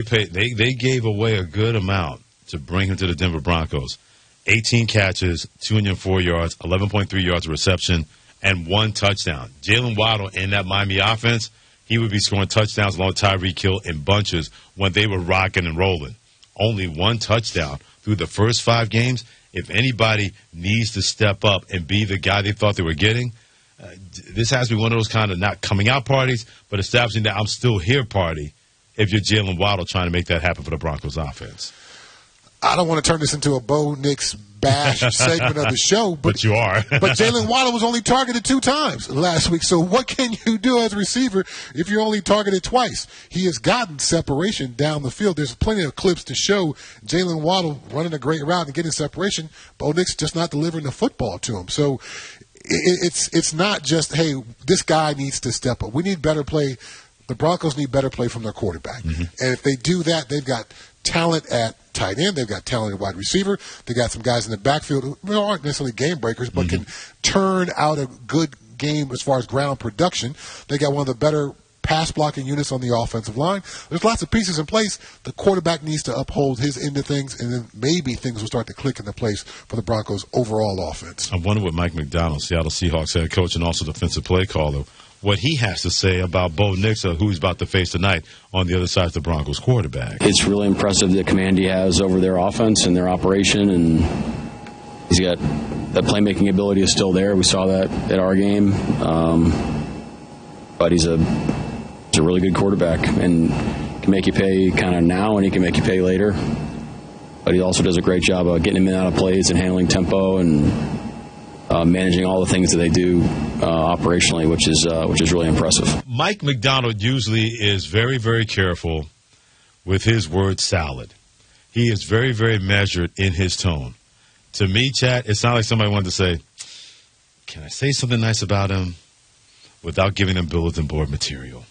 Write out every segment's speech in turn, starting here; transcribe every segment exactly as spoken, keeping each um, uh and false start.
pay. They they gave away a good amount to bring him to the Denver Broncos. eighteen catches, two hundred four yards, eleven point three yards of reception, and one touchdown. Jalen Waddle in that Miami offense, he would be scoring touchdowns along with Tyreek Hill in bunches when they were rocking and rolling. Only one touchdown through the first five games. If anybody needs to step up and be the guy they thought they were getting, uh, this has to be one of those kind of not coming out parties, but establishing that I'm still here party if you're Jalen Waddle trying to make that happen for the Broncos offense. I don't want to turn this into a Bo Nix bash segment of the show, but, but you are. But Jalen Waddle was only targeted two times last week. So what can you do as a receiver if you're only targeted twice? He has gotten separation down the field. There's plenty of clips to show Jalen Waddle running a great route and getting separation. Bo Nix just not delivering the football to him. So it, it's it's not just, hey, this guy needs to step up. We need better play. The Broncos need better play from their quarterback. Mm-hmm. And if they do that, they've got talent at tight end. They've got talent at wide receiver. They got some guys in the backfield who aren't necessarily game breakers, but mm-hmm. can turn out a good game as far as ground production. They got one of the better pass blocking units on the offensive line. There's lots of pieces in place. The quarterback needs to uphold his end of things, and then maybe things will start to click into place for the Broncos' overall offense. I wonder what Mike McDonald, Seattle Seahawks head coach and also defensive play caller, what he has to say about Bo Nix, who he's about to face tonight on the other side of the Broncos quarterback. It's really impressive the command he has over their offense and their operation, and he's got that playmaking ability is still there. We saw that at our game, um, but he's a he's a really good quarterback and can make you pay kind of now, and he can make you pay later. But he also does a great job of getting him in and out of plays and handling tempo and Uh, managing all the things that they do uh, operationally, which is uh, which is really impressive. Mike McDonald usually is very, very careful with his word salad. He is very, very measured in his tone. To me, Chad, it sounded like somebody wanted to say, can I say something nice about him without giving him bulletin board material?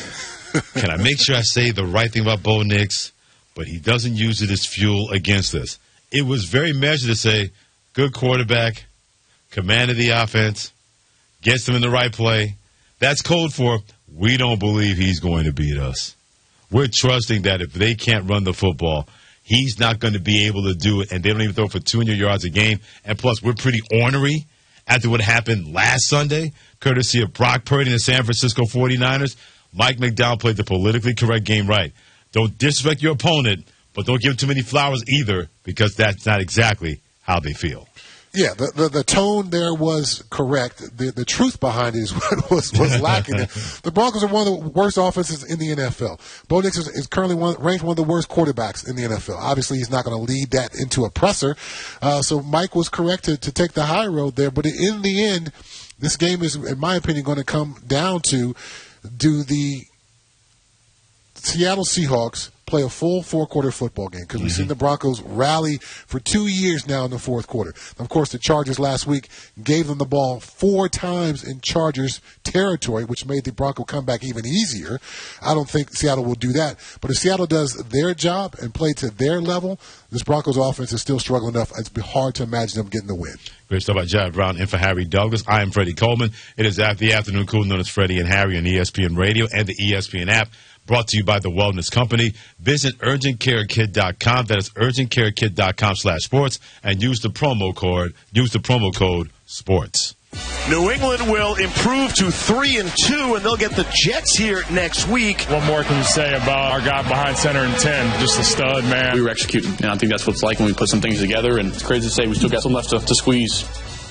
Can I make sure I say the right thing about Bo Nix, but he doesn't use it as fuel against us? It was very measured to say, good quarterback, command of the offense, gets them in the right play. That's code for we don't believe he's going to beat us. We're trusting that if they can't run the football, he's not going to be able to do it, and they don't even throw for two hundred yards a game. And plus, we're pretty ornery after what happened last Sunday, courtesy of Brock Purdy and the San Francisco forty-niners. Mike McDonald played the politically correct game right. Don't disrespect your opponent, but don't give too many flowers either, because that's not exactly how they feel. Yeah, the, the the tone there was correct. The the truth behind it is what was, was lacking. The Broncos are one of the worst offenses in the N F L. Bo Nix is, is currently one, ranked one of the worst quarterbacks in the N F L. Obviously, he's not going to lead that into a presser. Uh, so Mike was correct to, to take the high road there. But in the end, this game is, in my opinion, going to come down to, do the Seattle Seahawks play a full four-quarter football game? Because we've mm-hmm. seen the Broncos rally for two years now in the fourth quarter. Of course, the Chargers last week gave them the ball four times in Chargers territory, which made the Bronco comeback even easier. I don't think Seattle will do that. But if Seattle does their job and play to their level, this Broncos offense is still struggling enough. It's be hard to imagine them getting the win. Great stuff by Jared Brown and for Harry Douglas. I am Freddie Coleman. It is after the afternoon cool, known as Freddie and Harry on E S P N Radio and the E S P N app. Brought to you by The Wellness Company. Visit urgent care kit dot com. That is urgent care kit dot com slash sports. And use the promo code, use the promo code SPORTS. New England will improve to three and two, and they'll get the Jets here next week. What more can we say about our guy behind center and ten? Just a stud, man. We were executing, and I think that's what it's like when we put some things together. And it's crazy to say we still got some left to, to squeeze.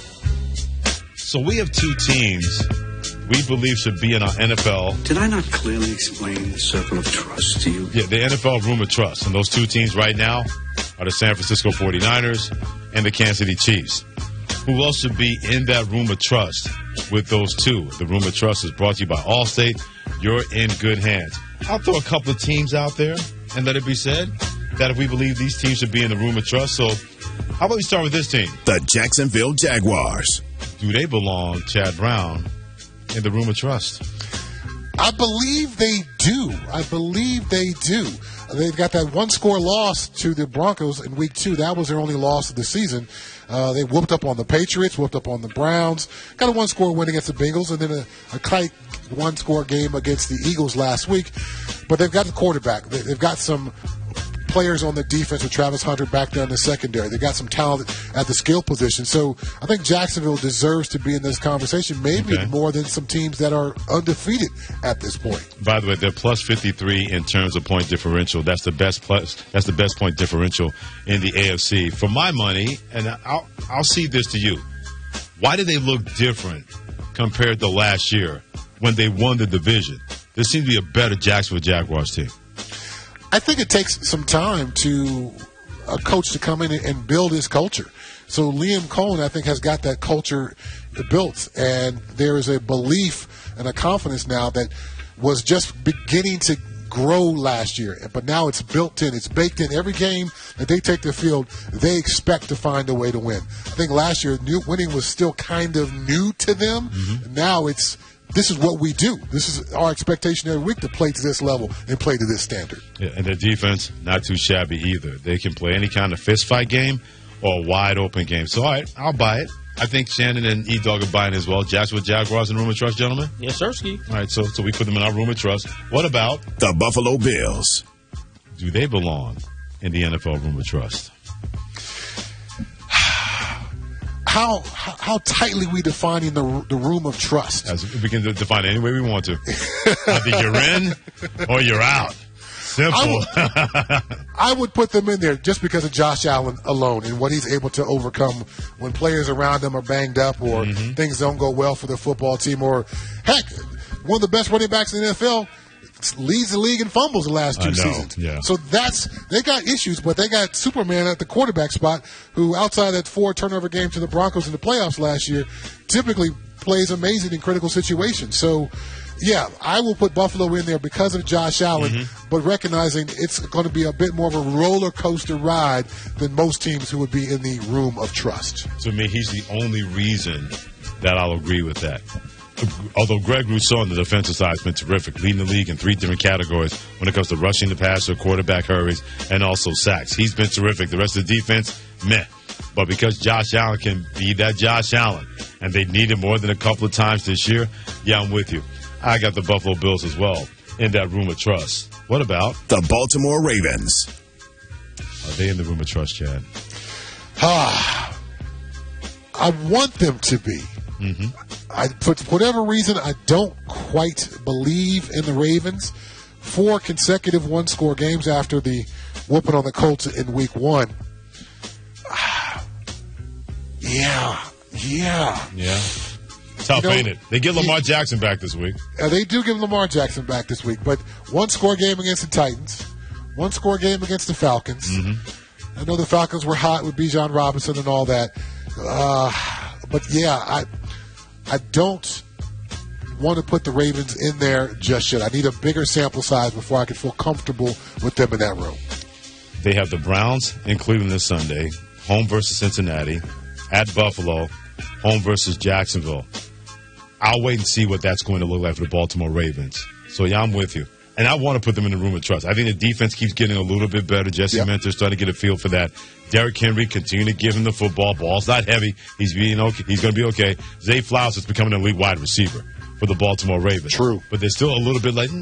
So we have two teams we believe should be in our N F L. Did I not clearly explain the circle of trust to you? Yeah, the N F L room of trust. And those two teams right now are the San Francisco forty-niners and the Kansas City Chiefs. Who else should be in that room of trust with those two? The room of trust is brought to you by Allstate. You're in good hands. I'll throw a couple of teams out there and let it be said that if we believe these teams should be in the room of trust. So how about we start with this team? The Jacksonville Jaguars. Do they belong, Chad Brown, in the room of trust? I believe they do. I believe they do. they've got that one-score loss to the Broncos in week two. That was their only loss of the season. Uh, they whooped up on the Patriots, whooped up on the Browns, got a one-score win against the Bengals, and then a, a tight one-score game against the Eagles last week. But they've got the quarterback. They, they've got some players on the defense with Travis Hunter back there in the secondary. They've got some talent at the skill position. So I think Jacksonville deserves to be in this conversation, maybe okay. more than some teams that are undefeated at this point. By the way, they're plus fifty-three in terms of point differential. That's the best plus. That's the best point differential in the A F C. For my money, and I'll I'll see this to you. Why do they look different compared to last year when they won the division? There seems to be a better Jacksonville Jaguars team. I think it takes some time to a coach to come in and build his culture. So Liam Cohen, I think, has got that culture built, and there is a belief and a confidence now that was just beginning to grow last year. But now it's built in. It's baked in. Every game that they take the field, they expect to find a way to win. I think last year new, winning was still kind of new to them. Mm-hmm. Now it's this is what we do. This is our expectation every week to play to this level and play to this standard. Yeah, and their defense, not too shabby either. They can play any kind of fist fight game or a wide-open game. So, all right, I'll buy it. I think Shannon and E-Dog are buying as well. Jacksonville Jaguars in Room of Trust, gentlemen? Yes, sir, Ski. All right, so, so we put them in our Room of Trust. What about the Buffalo Bills? Do they belong in the N F L Room of Trust? How, how how tightly we defining the the room of trust? As we can define it any way we want to. Either you're in or you're out. Simple. I would, I would put them in there just because of Josh Allen alone and what he's able to overcome when players around him are banged up or mm-hmm. things don't go well for the football team. Or, heck, one of the best running backs in the N F L leads the league in fumbles the last two seasons. Yeah. So that's they got issues, but they got Superman at the quarterback spot who, outside that four turnover game to the Broncos in the playoffs last year, typically plays amazing in critical situations. So, yeah, I will put Buffalo in there because of Josh Allen, mm-hmm. but recognizing it's going to be a bit more of a roller coaster ride than most teams who would be in the room of trust. To me, he's the only reason that I'll agree with that. Although Greg Rousseau on the defensive side has been terrific, leading the league in three different categories when it comes to rushing the passer, quarterback hurries, and also sacks. He's been terrific. The rest of the defense, meh. But because Josh Allen can be that Josh Allen, and they need him more than a couple of times this year, yeah, I'm with you. I got the Buffalo Bills as well in that room of trust. What about the Baltimore Ravens? Are they in the room of trust, Chad? Ah, I want them to be. Mm-hmm. I, for whatever reason, I don't quite believe in the Ravens. Four consecutive one-score games after the whooping on the Colts in week one. Ah, yeah, yeah. Yeah. Tough, you know, ain't it? They get Lamar he, Jackson back this week. Uh, they do give Lamar Jackson back this week, but one-score game against the Titans, one-score game against the Falcons. Mm-hmm. I know the Falcons were hot with Bijan Robinson and all that. Uh, but, yeah, I I don't want to put the Ravens in there just yet. I need a bigger sample size before I can feel comfortable with them in that room. They have the Browns in Cleveland this Sunday, home versus Cincinnati, at Buffalo, home versus Jacksonville. I'll wait and see what that's going to look like for the Baltimore Ravens. So, yeah, I'm with you. And I want to put them in the room of trust. I think the defense keeps getting a little bit better. Jesse yep. Mentor's starting to get a feel for that. Derrick Henry continue to give him the football. Ball's not heavy. He's being okay. He's going to be okay. Zay Flowers is becoming an elite wide receiver for the Baltimore Ravens. True. But they're still a little bit like...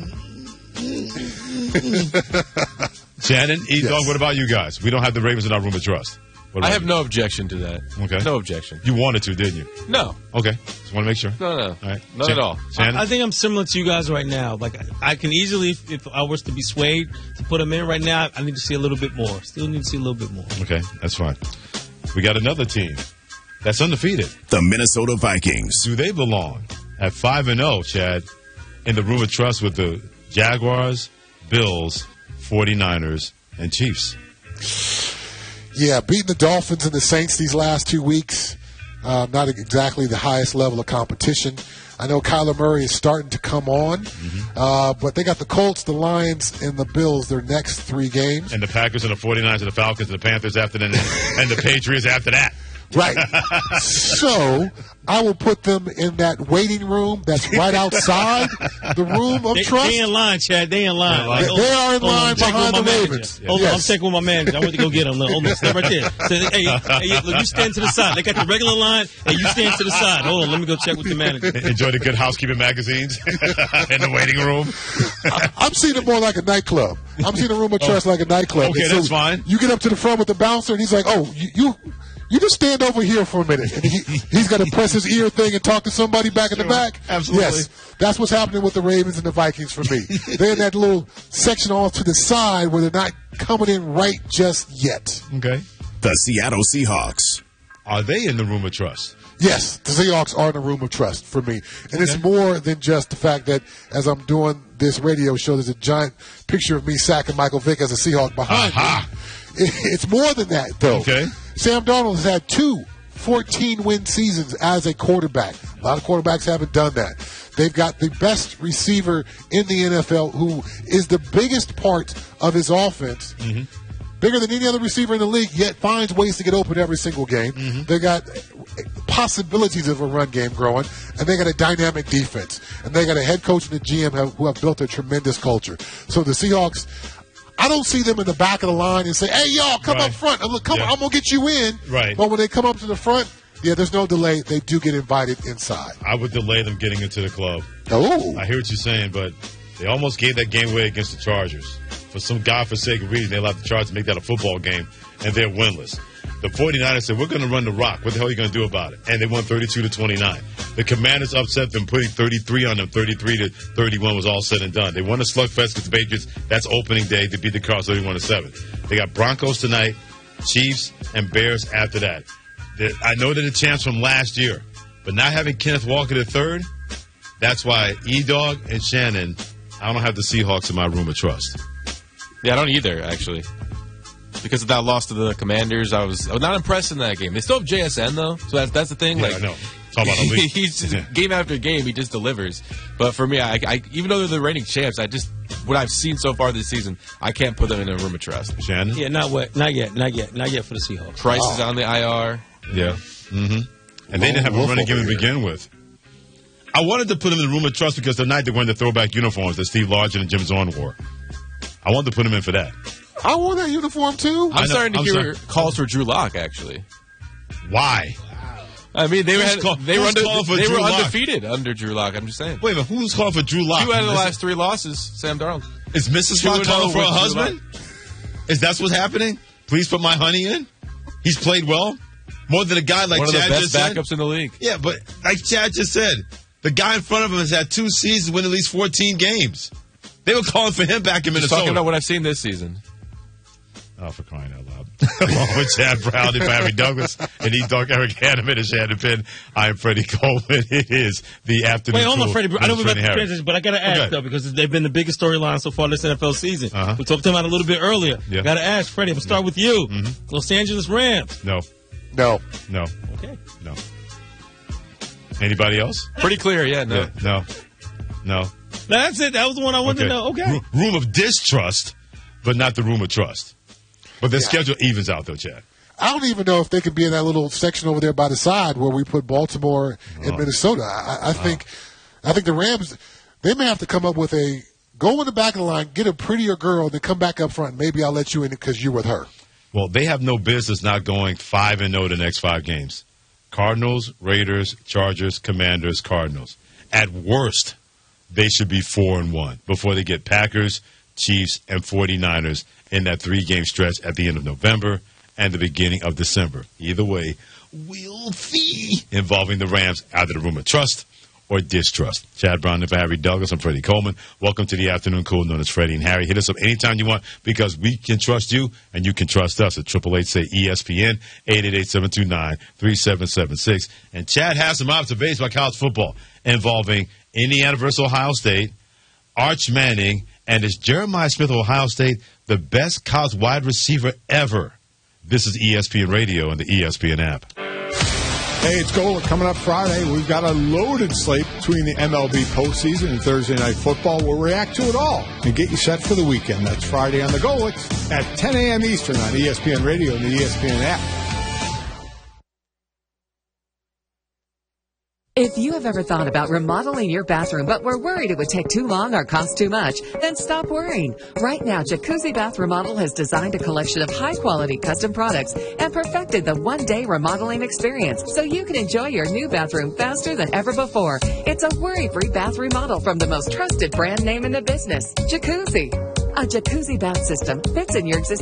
Shannon, E-Dog, yes. What about you guys? We don't have the Ravens in our room of trust. I have you? no objection to that. Okay. No objection. You wanted to, didn't you? No. Okay. Just want to make sure. No, no. All right. Not Shan- at all. Shannon? I, I think I'm similar to you guys right now. Like, I, I can easily, if, if I was to be swayed to put them in right now, I need to see a little bit more. Still need to see a little bit more. Okay. That's fine. We got another team that's undefeated. The Minnesota Vikings. Do they belong at five and oh, Chad, in the room of trust with the Jaguars, Bills, forty-niners, and Chiefs? Yeah, beating the Dolphins and the Saints these last two weeks, uh, not exactly the highest level of competition. I know Kyler Murray is starting to come on, mm-hmm. uh, but they got the Colts, the Lions, and the Bills their next three games. And the Packers and the forty-niners and the Falcons and the Panthers after that, and the Patriots after that. Right. So I will put them in that waiting room that's right outside the room of They, trust. they in line, Chad. They in line. They, Like, they are in hold on, line I'm checking behind the with my manager. Ravens. Hold on, Yes. I'm checking with my manager. I went to go get them. Look, hold on, stay right there. So, hey, hey, look, you stand to the side. They got the regular line, and you stand to the side. Hold on, let me go check with the manager. Enjoy the Good Housekeeping magazines in the waiting room. I, I'm seeing it more like a nightclub. I'm seeing a room of trust like a nightclub. Okay, And so that's fine. You get up to the front with the bouncer, and he's like, "Oh, you." you You just stand over here for a minute, and he, he's got to press his ear thing and talk to somebody back in the back. Absolutely. Yes, that's what's happening with the Ravens and the Vikings for me. They're in that little section off to the side where they're not coming in right just yet. Okay. The Seattle Seahawks. Are they in the room of trust? Yes, the Seahawks are in a room of trust for me. And it's more than just the fact that as I'm doing this radio show, there's a giant picture of me sacking Michael Vick as a Seahawk behind Aha. me. It, it's more than that, though. Okay. Sam Darnold has had two fourteen-win seasons as a quarterback. A lot of quarterbacks haven't done that. They've got the best receiver in the N F L who is the biggest part of his offense. Mm-hmm. Bigger than any other receiver in the league, yet finds ways to get open every single game. Mm-hmm. They got possibilities of a run game growing, and they got a dynamic defense. And they got a head coach and a G M have, who have built a tremendous culture. So the Seahawks, I don't see them in the back of the line and say, "Hey, y'all, come Right. up front. I'm, come, Yeah. I'm going to get you in." Right. But when they come up to the front, yeah, there's no delay. They do get invited inside. I would delay them getting into the club. Oh. I hear what you're saying, but they almost gave that game away against the Chargers. For some godforsaken reason, they allowed the Chargers to make that a football game, and they're winless. The 49ers said, we're going to run the rock. What the hell are you going to do about it? And they won thirty-two to twenty-nine. The Commanders upset them, putting thirty-three on them. thirty-three to thirty-one was all said and done. They won the slugfest against the Patriots. That's opening day to beat the Cardinals thirty-one to seven. They got Broncos tonight, Chiefs, and Bears after that. The- I know they're the champs from last year, but not having Kenneth Walker the third, that's why E-Dog and Shannon, I don't have the Seahawks in my room of trust. Yeah, I don't either, actually. Because of that loss to the Commanders, I was, I was not impressed in that game. They still have J S N, though, so that's, that's the thing. Yeah, like, I know. Talk about a league. he's just, Yeah. game after game, he just delivers. But for me, I, I, even though they're the reigning champs, I just, what I've seen so far this season, I can't put them in a room of trust. Shannon? Yeah, not what, not yet, not yet, not yet for the Seahawks. Price is on the I R. Yeah. Mm-hmm. And they didn't have a Wolf running game over to here. begin with. I wanted to put them in the room of trust because tonight they're wearing the throwback uniforms that Steve Largent and Jim Zorn wore. I wanted to put them in for that. I wore that uniform, too. I'm know, starting to I'm hear sorry. calls for Drew Lock, actually. Why? I mean, they, Who's had, call- they were, who's under, calling for they Drew were Lock? undefeated under Drew Lock. I'm just saying. Wait a minute. Who's calling for Drew Lock? Two out of the last three losses, Sam Darnold. Is Missus Two Lock and calling oh for a with Drew husband? Is that what's happening? Please put my honey in. He's played well. More than a guy like One of the Chad best just said. backups in the league. Yeah, but like Chad just said, the guy in front of him has had two seasons, win at least fourteen games. They were calling for him back in Just Minnesota. talking about what I've seen this season. Oh, for crying out loud. Along with Chad Brown and Barry Douglas and E-Dog Eric Hanneman and Shannon Penn, I'm Freddie Coleman. It is the afternoon. Wait, hold on, Cool Freddie. I know we're with about to Freddie Harris. transition, but I got to ask, Okay. though, because they've been the biggest storyline so far this N F L season. Uh-huh. We talked about it a little bit earlier. Yeah. Got to ask, Freddie, I'm going to start with you. Mm-hmm. Los Angeles Rams. No, No. no, Okay. no. Anybody else? Pretty clear, yeah, no. Yeah, no, no. That's it. That was the one I wanted to know. Okay. Ro- room of distrust, but not the room of trust. But the Yeah. schedule evens out, though, Chad. I don't even know if they could be in that little section over there by the side where we put Baltimore and Oh. Minnesota. I, I think, I think the Rams, they may have to come up with a go in the back of the line, get a prettier girl, then come back up front. Maybe I'll let you in because you're with her. Well, they have no business not going five and zero the next five games. Cardinals, Raiders, Chargers, Commanders, Cardinals. At worst, they should be four and one before they get Packers, Chiefs, and 49ers in that three-game stretch at the end of November and the beginning of December. Either way, we'll see. Involving the Rams, either the room of trust or distrust. Chad Brown and Barry Douglas. I'm Freddie Coleman. Welcome to the Afternoon Cool, known as Freddie and Harry. Hit us up anytime you want because we can trust you and you can trust us at triple eight say E S P N, eight eight eight, seven two nine, three seven seven six. And Chad has some observations about college football involving Indiana versus Ohio State, Arch Manning, and is Jeremiah Smith of Ohio State the best college wide receiver ever? This is E S P N Radio and the E S P N app. Hey, it's Gola coming up Friday. We've got a loaded slate between the M L B postseason and Thursday Night Football. We'll react to it all and get you set for the weekend. That's Friday on the Golix at ten a.m. Eastern on E S P N Radio and the E S P N app. If you have ever thought about remodeling your bathroom but were worried it would take too long or cost too much, then stop worrying. Right now, Jacuzzi Bath Remodel has designed a collection of high-quality custom products and perfected the one-day remodeling experience so you can enjoy your new bathroom faster than ever before. It's a worry-free bath remodel from the most trusted brand name in the business, Jacuzzi. A Jacuzzi bath system fits in your existing